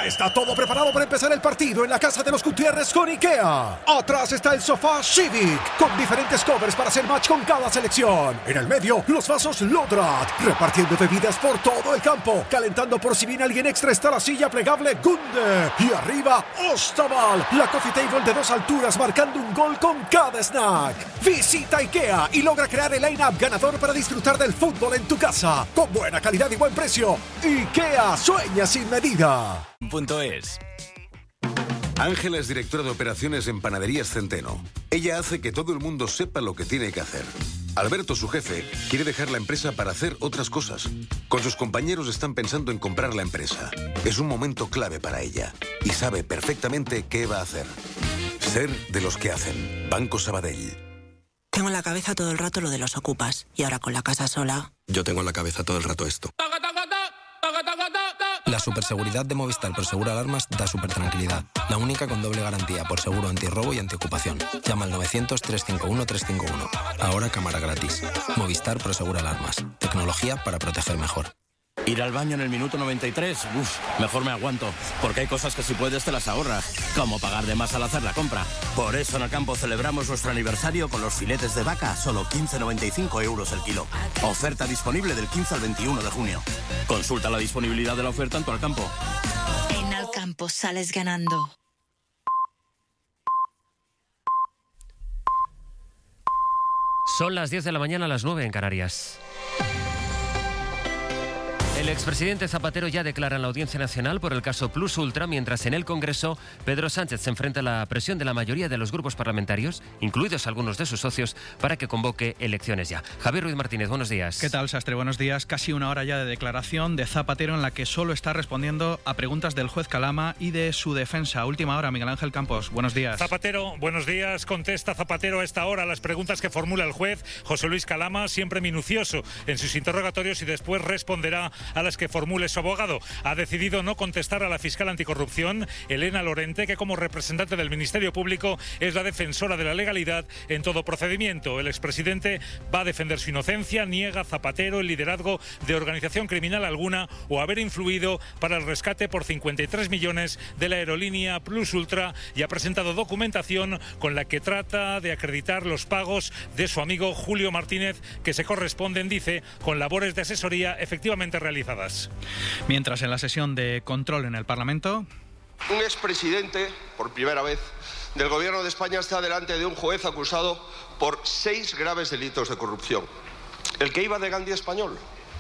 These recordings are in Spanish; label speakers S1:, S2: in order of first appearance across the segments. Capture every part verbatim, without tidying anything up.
S1: Ya está todo preparado para empezar el partido en la casa de los Gutiérrez con IKEA. Atrás está el sofá Civic, con diferentes covers para hacer match con cada selección. En el medio, los vasos Lodrat, repartiendo bebidas por todo el campo. Calentando por si viene alguien extra está la silla plegable Gunde. Y arriba, Ostaval, la coffee table de dos alturas marcando un gol con cada snack. Visita IKEA y logra crear el line-up ganador para disfrutar del fútbol en tu casa. Con buena calidad y buen precio. IKEA, sueña sin medida.
S2: Punto es. Ángela es directora de operaciones en Panaderías Centeno. Ella hace que todo el mundo sepa lo que tiene que hacer. Alberto, su jefe, quiere dejar la empresa para hacer otras cosas. Con sus compañeros están pensando en comprar la empresa. Es un momento clave para ella y sabe perfectamente qué va a hacer. Ser de los que hacen. Banco Sabadell.
S3: Tengo en la cabeza todo el rato lo de los ocupas y ahora con la casa sola.
S4: Yo tengo en la cabeza todo el rato esto. La superseguridad de Movistar por Seguro Alarmas da súper tranquilidad. La única con doble garantía por seguro antirrobo y antiocupación. Llama al novecientos, trescientos cincuenta y uno, trescientos cincuenta y uno. Ahora cámara gratis. Movistar por Seguro Alarmas. Tecnología para proteger mejor.
S5: Ir al baño en el minuto noventa y tres, uff, mejor me aguanto, porque hay cosas que si puedes te las ahorras, como pagar de más al hacer la compra. Por eso en Alcampo celebramos nuestro aniversario con los filetes de vaca a solo quince con noventa y cinco euros el kilo. Oferta disponible del quince al veintiuno de junio. Consulta la disponibilidad de la oferta en tu Alcampo.
S6: En Alcampo sales ganando.
S7: Son las diez de la mañana, a las nueve en Canarias. El expresidente Zapatero ya declara en la Audiencia Nacional por el caso Plus Ultra, mientras en el Congreso Pedro Sánchez se enfrenta a la presión de la mayoría de los grupos parlamentarios, incluidos algunos de sus socios, para que convoque elecciones ya. Javier Ruiz Martínez, buenos días.
S8: ¿Qué tal, Sastre? Buenos días. Casi una hora ya de declaración de Zapatero en la que solo está respondiendo a preguntas del juez Calama y de su defensa. Última hora, Miguel Ángel Campos. Buenos días.
S9: Zapatero, buenos días. Contesta Zapatero a esta hora las preguntas que formula el juez José Luis Calama, siempre minucioso en sus interrogatorios, y después responderá a las que formule su abogado. Ha decidido no contestar a la fiscal anticorrupción, Elena Lorente, que como representante del Ministerio Público es la defensora de la legalidad en todo procedimiento. El expresidente va a defender su inocencia, niega Zapatero el liderazgo de organización criminal alguna o haber influido para el rescate por cincuenta y tres millones de la aerolínea Plus Ultra, y ha presentado documentación con la que trata de acreditar los pagos de su amigo Julio Martínez, que se corresponden, dice, con labores de asesoría efectivamente realizadas.
S8: Mientras en la sesión de control en el Parlamento,
S10: un expresidente, por primera vez, del Gobierno de España está delante de un juez acusado por seis graves delitos de corrupción. El que iba de Gandhi español.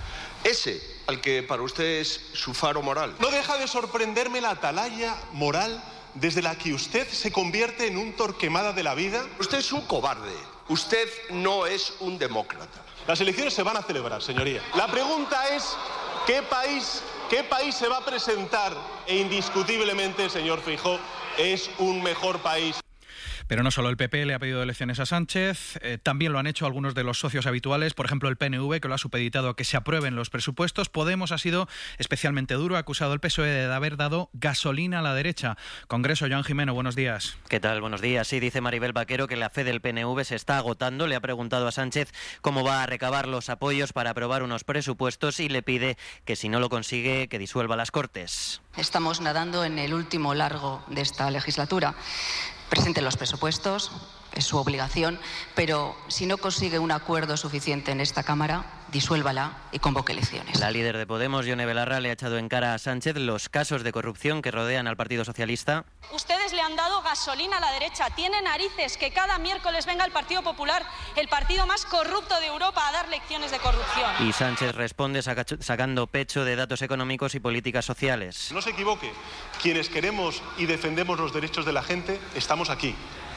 S10: Ese, al que para usted es su faro moral.
S11: No deja de sorprenderme la atalaya moral desde la que usted se convierte en un torquemada de la vida.
S10: Usted es un cobarde. Usted no es un demócrata.
S11: Las elecciones se van a celebrar, señoría. La pregunta es, ¿qué país, qué país se va a presentar? E indiscutiblemente, señor Feijóo, es un mejor país.
S8: Pero no solo el P P le ha pedido elecciones a Sánchez, eh, también lo han hecho algunos de los socios habituales, por ejemplo el P N V, que lo ha supeditado a que se aprueben los presupuestos. Podemos ha sido especialmente duro, ha acusado al P S O E de haber dado gasolina a la derecha. Congreso, Joan Jimeno, buenos días.
S12: ¿Qué tal? Buenos días. Sí, dice Maribel Vaquero que la fe del P N V se está agotando. Le ha preguntado a Sánchez cómo va a recabar los apoyos para aprobar unos presupuestos y le pide que si no lo consigue, que disuelva las Cortes.
S13: Estamos nadando en el último largo de esta legislatura. Presente los presupuestos, es su obligación, pero si no consigue un acuerdo suficiente en esta Cámara, disuélvala y convoque elecciones.
S12: La líder de Podemos, Ione Belarra, le ha echado en cara a Sánchez los casos de corrupción que rodean al Partido Socialista.
S14: Ustedes le han dado gasolina a la derecha. Tiene narices que cada miércoles venga el Partido Popular, el partido más corrupto de Europa, a dar lecciones de corrupción.
S12: Y Sánchez responde saca, sacando pecho de datos económicos y políticas sociales.
S11: No se equivoque, quienes queremos y defendemos los derechos de la gente estamos aquí.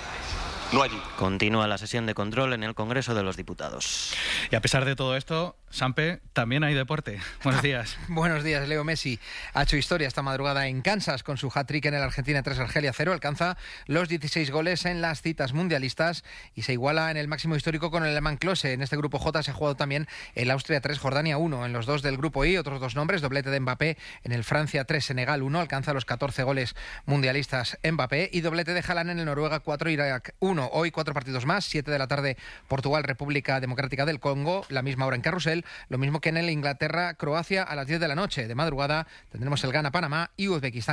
S11: No allí.
S12: Continúa la sesión de control en el Congreso de los Diputados.
S8: Y a pesar de todo esto, Sampe, también hay deporte. Buenos días.
S15: Buenos días. Leo Messi ha hecho historia esta madrugada en Kansas con su hat-trick en el Argentina tres Argelia cero. Alcanza los dieciséis goles en las citas mundialistas y se iguala en el máximo histórico con el alemán Klose. En este grupo J se ha jugado también el Austria tres Jordania uno. En los dos del grupo I, otros dos nombres, doblete de Mbappé en el Francia tres Senegal uno. Alcanza los catorce goles mundialistas Mbappé, y doblete de Haaland en el Noruega cuatro Irak uno. Hoy cuatro partidos más, siete de la tarde Portugal, República Democrática del Congo, la misma hora en Carrusel, lo mismo que en el Inglaterra-Croacia a las diez de la noche. De madrugada tendremos el Ghana-Panamá y Uzbekistán